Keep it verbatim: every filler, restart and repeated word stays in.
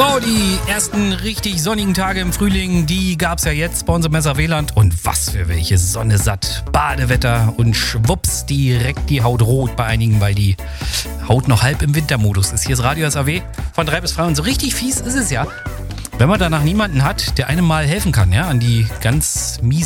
So, die ersten richtig sonnigen Tage im Frühling, die gab's ja jetzt bei uns im Messer-Weland. Und was für welche Sonne satt. Badewetter und schwupps, direkt die Haut rot bei einigen, weil die Haut noch halb im Wintermodus ist. Hier ist Radio S A W von drei bis drei und so richtig fies ist es ja, wenn man danach niemanden hat, der einem mal helfen kann, ja, an die ganz miesen